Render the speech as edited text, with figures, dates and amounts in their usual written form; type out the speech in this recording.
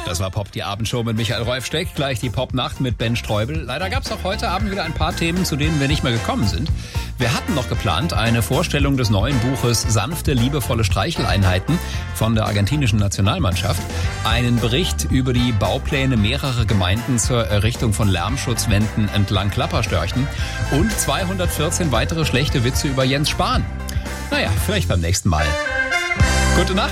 Das war Pop, die Abendshow mit Michael Rolfsteck. Gleich die Popnacht mit Ben Streubel. Leider gab es auch heute Abend wieder ein paar Themen, zu denen wir nicht mehr gekommen sind. Wir hatten noch geplant eine Vorstellung des neuen Buches Sanfte, liebevolle Streicheleinheiten von der argentinischen Nationalmannschaft. Einen Bericht über die Baupläne mehrerer Gemeinden zur Errichtung von Lärmschutzwänden entlang Klapperstörchen und 214 weitere schlechte Witze über Jens Spahn. Naja, vielleicht beim nächsten Mal. Gute Nacht.